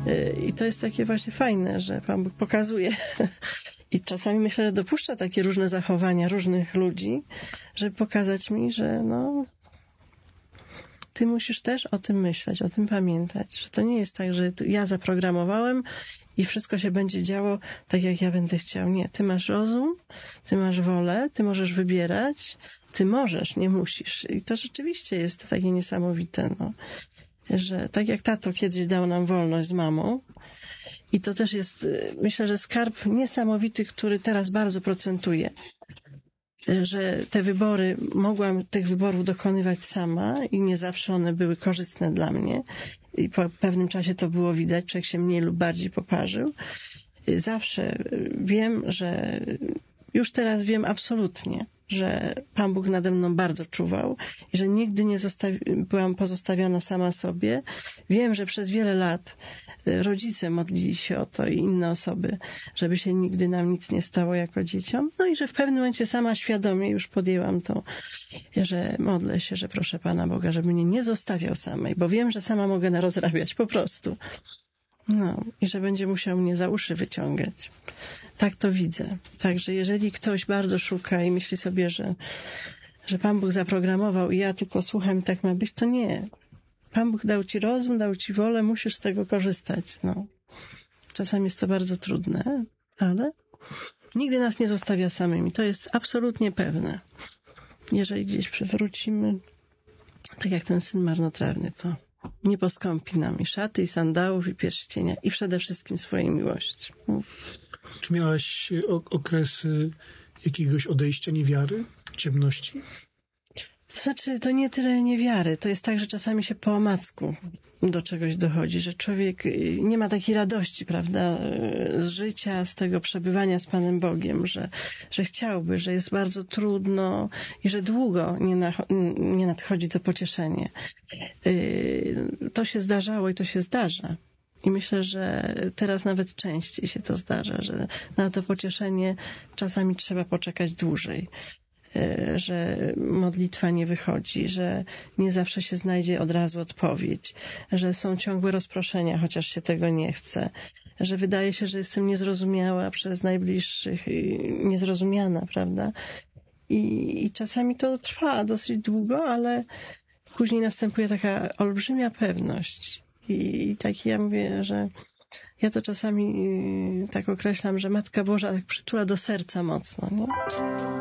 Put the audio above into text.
I to jest takie właśnie fajne, że Pan Bóg pokazuje i czasami myślę, że dopuszcza takie różne zachowania różnych ludzi, żeby pokazać mi, że no, ty musisz też o tym myśleć, o tym pamiętać, że to nie jest tak, że ja zaprogramowałem i wszystko się będzie działo tak, jak ja będę chciał. Nie, ty masz rozum, ty masz wolę, ty możesz wybierać, ty możesz, nie musisz. I to rzeczywiście jest takie niesamowite, no, że tak jak tato kiedyś dał nam wolność z mamą, i to też jest, myślę, że skarb niesamowity, który teraz bardzo procentuje, że te wybory, mogłam tych wyborów dokonywać sama i nie zawsze one były korzystne dla mnie. I po pewnym czasie to było widać, człowiek się mniej lub bardziej poparzył. Zawsze wiem, że już teraz wiem absolutnie, że Pan Bóg nade mną bardzo czuwał i że nigdy nie byłam pozostawiona sama sobie. Wiem, że przez wiele lat rodzice modlili się o to i inne osoby, żeby się nigdy nam nic nie stało jako dzieciom. No i że w pewnym momencie sama świadomie już podjęłam to, że modlę się, że proszę Pana Boga, żeby mnie nie zostawiał samej, bo wiem, że sama mogę narozrabiać po prostu. No i że będzie musiał mnie za uszy wyciągać. Tak to widzę. Także jeżeli ktoś bardzo szuka i myśli sobie, że Pan Bóg zaprogramował i ja tylko słucham i tak ma być, to nie. Pan Bóg dał ci rozum, dał ci wolę, musisz z tego korzystać. No. Czasami jest to bardzo trudne, ale nigdy nas nie zostawia samymi. To jest absolutnie pewne. Jeżeli gdzieś przewrócimy, tak jak ten syn marnotrawny, to nie poskąpi nam i szaty, i sandałów, i pierścienia, i przede wszystkim swojej miłości. Czy miałaś okresy jakiegoś odejścia, niewiary, ciemności? To znaczy, to nie tyle niewiary. To jest tak, że czasami się po omacku do czegoś dochodzi, że człowiek nie ma takiej radości, prawda, z życia, z tego przebywania z Panem Bogiem, że chciałby, że jest bardzo trudno i że długo nie nadchodzi to pocieszenie. To się zdarzało i to się zdarza. I myślę, że teraz nawet częściej się to zdarza, że na to pocieszenie czasami trzeba poczekać dłużej, że modlitwa nie wychodzi, że nie zawsze się znajdzie od razu odpowiedź, że są ciągłe rozproszenia, chociaż się tego nie chce, że wydaje się, że jestem niezrozumiała przez najbliższych, niezrozumiana, prawda? I czasami to trwa dosyć długo, ale później następuje taka olbrzymia pewność. I tak ja mówię, że ja to czasami tak określam, że Matka Boża tak przytula do serca mocno, nie?